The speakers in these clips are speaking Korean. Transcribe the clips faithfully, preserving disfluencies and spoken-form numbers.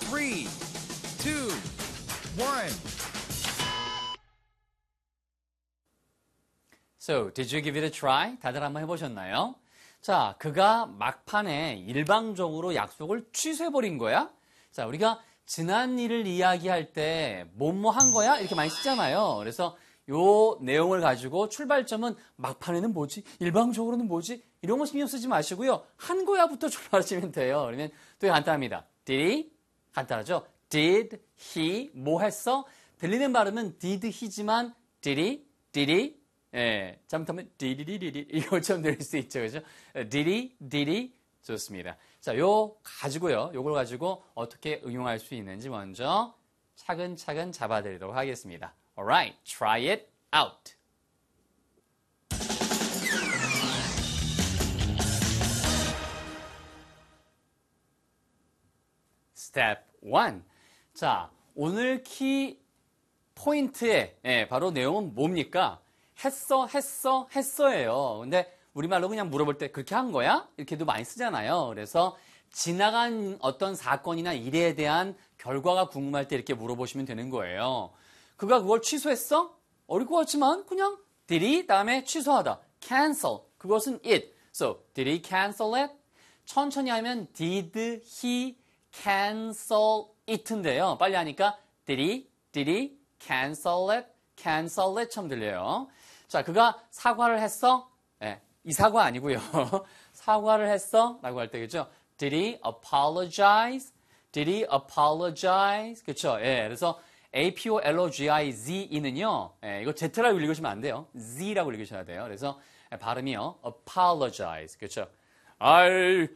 three, two, one. So, did you give it a try? 다들 한번 해보셨나요? 자, 그가 막판에 일방적으로 약속을 취소해버린 거야? 자, 우리가 지난 일을 이야기할 때 뭐뭐 한 거야? 이렇게 많이 쓰잖아요. 그래서 요 내용을 가지고 출발점은 막판에는 뭐지? 일방적으로는 뭐지? 이런 거 신경 쓰지 마시고요. 한 거야부터 출발하시면 돼요. 그러면 되게 간단합니다. Did he? 간단하죠? Did he? 뭐 했어? 들리는 발음은 did he지만 did he? Did he? 예, 잘못하면 did he? Did he? 이것처럼 들릴 수 있죠. 그죠? Did he? Did he? 좋습니다. 자, 요 가지고요. 요걸 가지고 어떻게 응용할 수 있는지 먼저 차근차근 잡아드리도록 하겠습니다. Alright, try it out. Step one. 자, 오늘 키 포인트의 예, 바로 내용은 뭡니까? 했어, 했어, 했어예요. 근데 우리말로 그냥 물어볼 때 그렇게 한 거야? 이렇게도 많이 쓰잖아요. 그래서 지나간 어떤 사건이나 일에 대한 결과가 궁금할 때 이렇게 물어보시면 되는 거예요. 그가 그걸 취소했어? 어릴 것 같지만 그냥 did he 다음에 취소하다. cancel. 그것은 it. So, did he cancel it? 천천히 하면 did he cancel it인데요. 빨리 하니까 did he, did he cancel it, cancel it 처럼 들려요. 자, 그가 사과를 했어? 네, 이 사과 아니고요. 사과를 했어? 라고 할 때 그죠? Did he apologize? Did he apologize? 그쵸? 예, 그래서 A-P-O-L-O-G-I-Z-E는요, 예, 이거 Z라고 읽으시면 안 돼요. Z라고 읽으셔야 돼요. 그래서 발음이요, apologize. 그쵸? I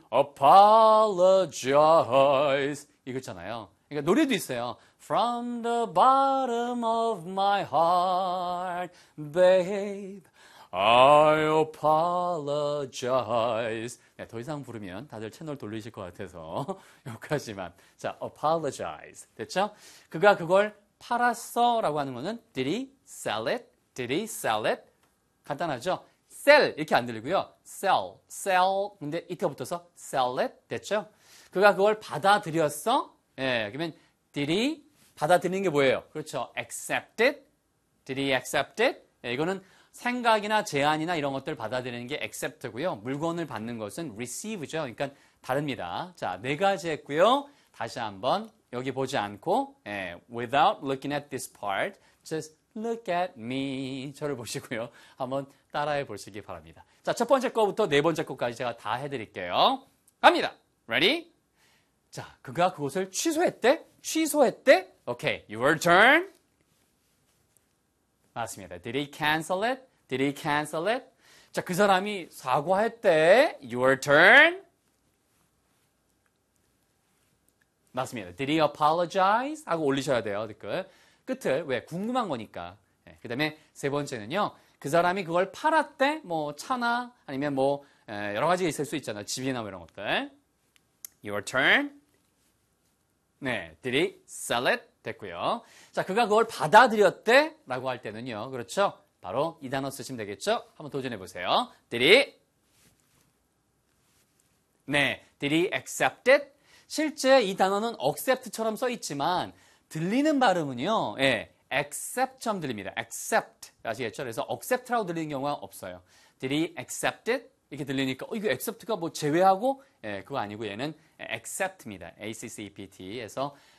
apologize. 이거잖아요. 그러니까 노래도 있어요. From the bottom of my heart, babe, I apologize. 네, 더 이상 부르면 다들 채널 돌리실 것 같아서 여기까지만. 자, apologize. 됐죠? 그가 그걸 팔았어 라고 하는 거는 did he sell it? Did he sell it? 간단하죠? sell 이렇게 안 들리고요. sell, sell. 근데 이트가 붙어서 sell it. 됐죠? 그가 그걸 받아들였어? 예, 그러면 did he 받아들이는 게 뭐예요? 그렇죠. accept it. Did he accept it? 예, 이거는 생각이나 제안이나 이런 것들 받아들이는 게 accept고요. 물건을 받는 것은 receive죠. 그러니까 다릅니다. 자, 네 가지 했고요. 다시 한번 여기 보지 않고 예, without looking at this part, just look at me. 저를 보시고요. 한번 따라해 보시기 바랍니다. 자, 첫 번째 거부터 네 번째 거까지 제가 다 해드릴게요. 갑니다. Ready? 자, 그가 그것을 취소했대? 취소했대? Okay, your turn. 맞습니다. Did he cancel it? Did he cancel it? 자, 그 사람이 사과했대. Your turn. 맞습니다. Did he apologize? 하고 올리셔야 돼요. 끝. 끝을. 왜? 궁금한 거니까. 네, 그 다음에 세 번째는요. 그 사람이 그걸 팔았대. 뭐 차나 아니면 뭐 여러 가지가 있을 수 있잖아요. 집이나 뭐 이런 것들. Your turn. 네, did he sell it? 됐고요. 자, 그가 그걸 받아들였대? 라고 할 때는요. 그렇죠? 바로 이 단어 쓰시면 되겠죠? 한번 도전해 보세요. Did he? 네, did he accept it? 실제 이 단어는 accept처럼 써 있지만 들리는 발음은요. 예, accept처럼 들립니다. accept. 아시겠죠? 그래서 accept라고 들리는 경우가 없어요. Did he accept it? 이렇게 들리니까 어, 이거 accept가 뭐 제외하고 예, 그거 아니고 얘는 accept입니다. A-C-C-E-P-T에서